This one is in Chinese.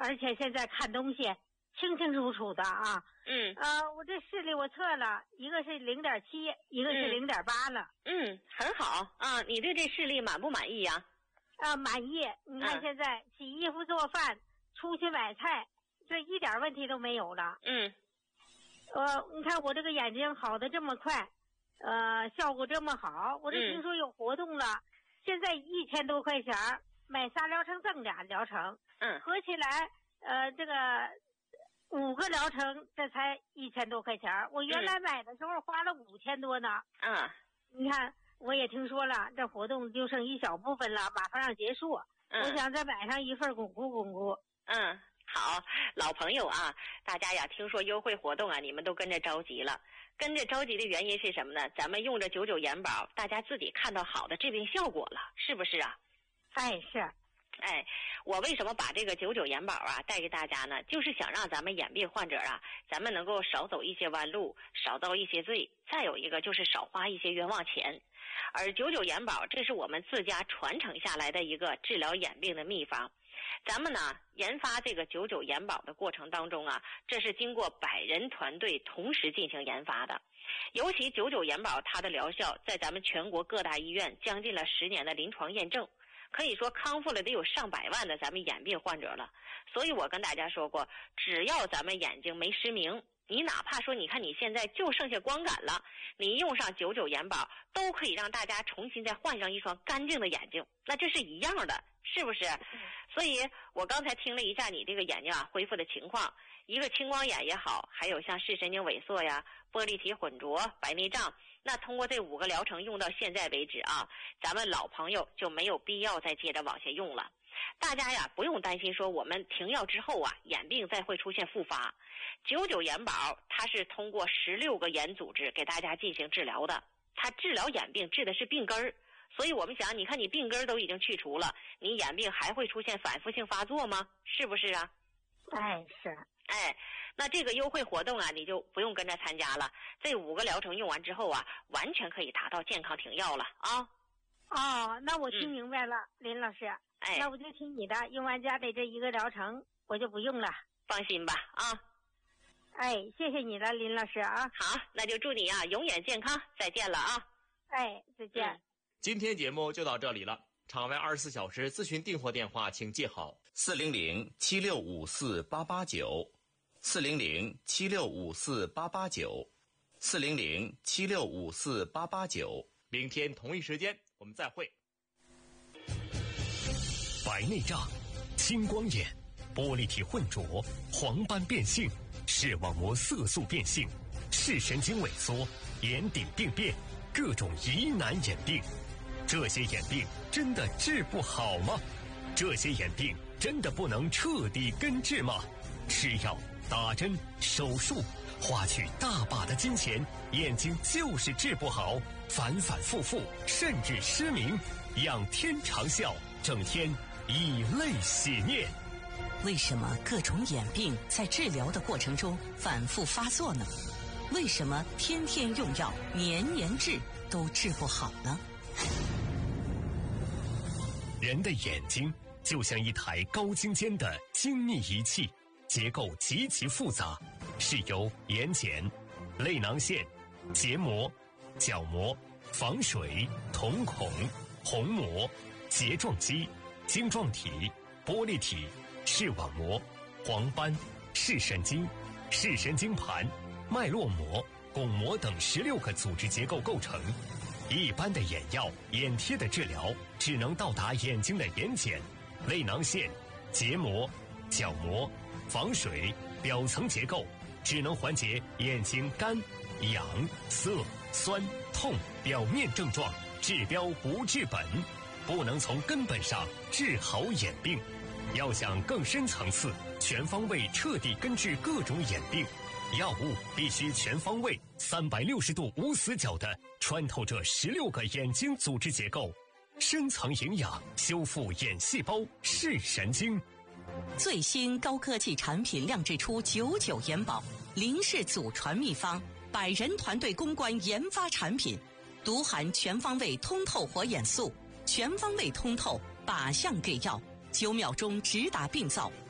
而且现在看东西清清楚楚的啊。我这视力我测了，一个是0.7，一个是0.8了。 很好啊，你对这视力满不满意呀？ 满意。你看现在洗衣服、做饭、出去买菜，这一点问题都没有了。你看我这个眼睛好的这么快，效果这么好，我这听说有活动了，现在1000多块钱买3疗程赠2疗程，合起来这个5个疗程这才1000多块钱，我原来买的时候花了5000多呢。你看我也听说了，这活动就剩一小部分了，马上要结束，我想再买上一份巩固巩固。 好，老朋友啊，大家呀听说优惠活动啊，你们都跟着着急了。跟着着急的原因是什么呢？咱们用着99眼保，大家自己看到好的治病效果了，是不是啊？ 是。 我为什么把这个99眼保啊带给大家呢？就是想让咱们眼病患者啊，咱们能够少走一些弯路，少遭一些罪，再有一个就是少花一些冤枉钱。而99眼保，这是我们自家传承下来的一个治疗眼病的秘方。咱们呢研发这个99眼保的过程当中啊，这是经过100人团队同时进行研发的。尤其99眼保它的疗效在咱们全国各大医院将近了10年的临床验证，可以说康复了得有上百万的咱们眼病患者了。所以我跟大家说过，只要咱们眼睛没失明，你哪怕说你看你现在就剩下光感了，你用上99眼保都可以让大家重新再换上一双干净的眼睛，那这是一样的，是不是？所以我刚才听了一下你这个眼睛啊恢复的情况，一个青光眼也好，还有像视神经萎缩呀、玻璃体混浊、白内障，那通过这5个疗程用到现在为止啊，咱们老朋友就没有必要再接着往下用了。大家呀不用担心说我们停药之后啊眼病再会出现复发。99眼保它是通过16个眼组织给大家进行治疗的，它治疗眼病治的是病根儿。所以我们想，你看你病根都已经去除了，你眼病还会出现反复性发作吗？是不是啊？ 是。 那这个优惠活动啊，你就不用跟着参加了。这5个疗程用完之后啊，完全可以达到健康停药了啊。 那我听明白了，林老师。那我就听你的，用完家里这1个疗程，我就不用了。 放心吧啊。 谢谢你了，林老师啊。 好，那就祝你啊永远健康，再见了啊。 再见。 今天节目就到这里了。场外24小时咨询订货电话请记好：400-7654-889 400-7654-889 400-7654-889。明天同一时间我们再会。 白内障、青光眼、玻璃体混浊、黄斑变性、视网膜色素变性、视神经萎缩、眼底病变，各种疑难眼病，这些眼病真的治不好吗？这些眼病真的不能彻底根治吗？吃药、打针、手术，花去大把的金钱，眼睛就是治不好，反反复复，甚至失明，仰天长啸，整天以泪洗面。 为什么各种眼病在治疗的过程中反复发作呢？为什么天天用药，年年治都治不好呢？ 人的眼睛就像一台高精尖的精密仪器，结构极其复杂，是由眼睑、泪囊腺、结膜、角膜、房水、瞳孔、虹膜、睫状肌、晶状体、玻璃体、视网膜、黄斑、视神经、视神经盘、脉络膜、巩膜等16个组织结构构成。一般的眼药、眼贴的治疗只能到达眼睛的眼睑、泪囊腺、结膜、角膜、房水、表层结构，只能缓解眼睛干、痒、涩、酸、痛表面症状，治标不治本，不能从根本上治好眼病。要想更深层次、全方位彻底根治各种眼病，药物必须全方位、360度无死角地穿透这16个眼睛组织结构，深层营养，修复眼细胞、视神经。 最新高科技产品酿制出99眼保，林氏祖传秘方，100人团队攻关研发产品，独含全方位通透活眼素，全方位通透靶向给药，9秒钟直达病灶。